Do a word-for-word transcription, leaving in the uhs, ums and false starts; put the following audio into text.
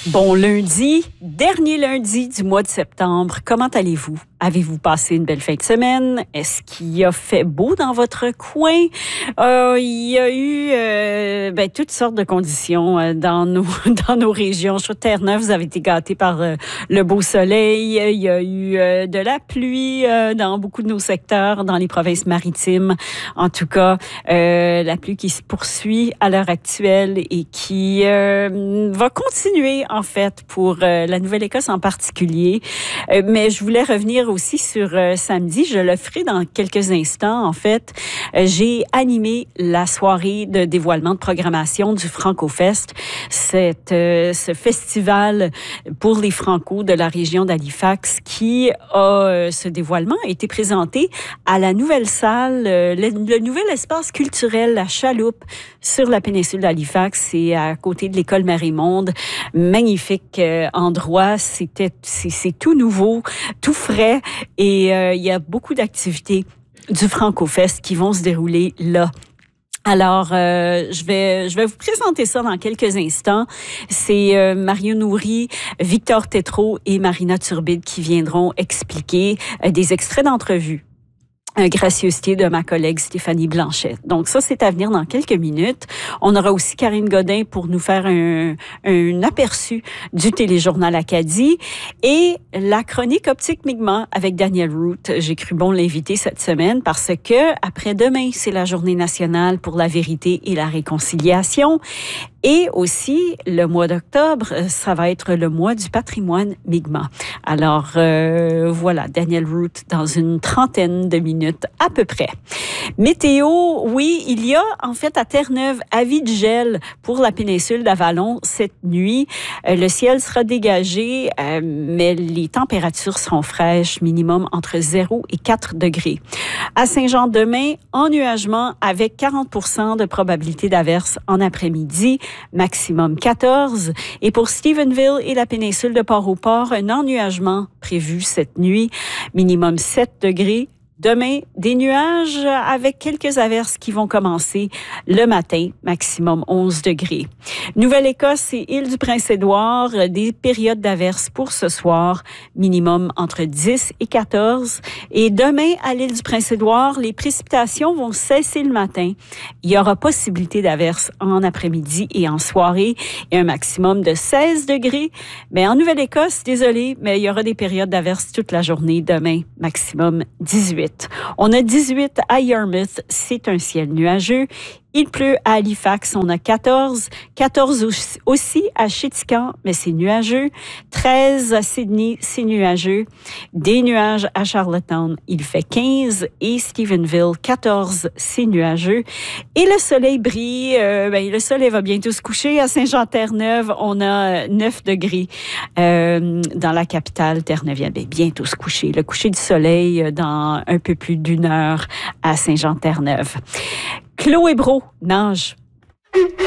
Bon lundi, dernier lundi du mois de septembre. Comment allez-vous? Avez-vous passé une belle fin de semaine? Est-ce qu'il a fait beau dans votre coin? Euh, il y a eu euh, ben, toutes sortes de conditions euh, dans nos dans nos régions. Sur Terre-Neuve, vous avez été gâtés par euh, le beau soleil. Il y a eu euh, de la pluie euh, dans beaucoup de nos secteurs, dans les provinces maritimes. En tout cas, euh, la pluie qui se poursuit à l'heure actuelle et qui euh, va continuer, en fait, pour euh, la Nouvelle-Écosse en particulier. Euh, mais je voulais revenir aussi sur euh, samedi. Je le ferai dans quelques instants, en fait. Euh, j'ai animé la soirée de dévoilement de programmation du Franco-Fest. Cette, euh, ce festival pour les Franco de la région d'Halifax qui a, euh, ce dévoilement a été présenté à la nouvelle salle, euh, le, le nouvel espace culturel, la Chaloupe, sur la péninsule d'Halifax. C'est à côté de l'école Marie-Monde. Magnifique euh, endroit. C'était, c'est, c'est tout nouveau, tout frais. Et euh, il y a beaucoup d'activités du Franco-Fest qui vont se dérouler là. Alors, euh, je vais je vais vous présenter ça dans quelques instants. C'est euh, Mario Nourri, Victor Tétrault et Marina Turbide qui viendront expliquer euh, des extraits d'entrevues. Un gracieuseté de ma collègue Stéphanie Blanchet. Donc ça, c'est à venir dans quelques minutes. On aura aussi Karine Godin pour nous faire un, un aperçu du téléjournal Acadie et la chronique Optique Mi'kmaq avec Daniel Root. J'ai cru bon l'inviter cette semaine parce que après-demain, c'est la journée nationale pour la vérité et la réconciliation. Et aussi, le mois d'octobre, ça va être le mois du patrimoine Mi'kmaq. Alors, euh, voilà, Daniel Root dans une trentaine de minutes à peu près. Météo, oui, il y a en fait à Terre-Neuve avis de gel pour la péninsule d'Avalon cette nuit. Euh, le ciel sera dégagé, euh, mais les températures seront fraîches, minimum entre zéro et quatre degrés. À Saint-Jean demain, ennuagement avec quarante pour cent de probabilité d'averse en après-midi. Maximum quatorze. Et pour Stephenville et la péninsule de Port-au-Port, un ennuagement prévu cette nuit. Minimum sept degrés. Demain, des nuages avec quelques averses qui vont commencer le matin, maximum onze degrés. Nouvelle-Écosse et Île-du-Prince-Édouard, des périodes d'averses pour ce soir, minimum entre dix et quatorze. Et demain, à l'Île-du-Prince-Édouard, les précipitations vont cesser le matin. Il y aura possibilité d'averses en après-midi et en soirée et un maximum de seize degrés. Mais en Nouvelle-Écosse, désolé, mais il y aura des périodes d'averses toute la journée demain, maximum dix-huit. On a dix-huit à Yarmouth, c'est un ciel nuageux. Il pleut à Halifax, on a quatorze. quatorze aussi à Chitican, mais c'est nuageux. treize à Sydney, c'est nuageux. Des nuages à Charlottetown, il fait quinze. Et Stephenville, quatorze, c'est nuageux. Et le soleil brille. Euh, ben, le soleil va bientôt se coucher. À Saint-Jean-Terre-Neuve, on a neuf degrés. Euh, dans la capitale terre-neuvienne, ben, bientôt se coucher. Le coucher du soleil dans un peu plus d'une heure à Saint-Jean-Terre-Neuve. Chloé Brault nage.